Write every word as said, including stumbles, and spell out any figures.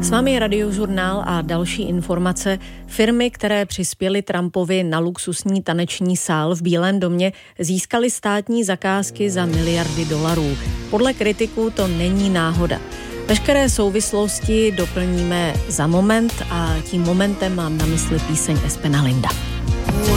S vámi je Radiožurnál a další informace. Firmy, které přispěly Trumpovi na luxusní taneční sál v Bílém domě, získaly státní zakázky za miliardy dolarů. Podle kritiků to není náhoda. Veškeré souvislosti doplníme za moment a tím momentem mám na mysli píseň Espena Linda.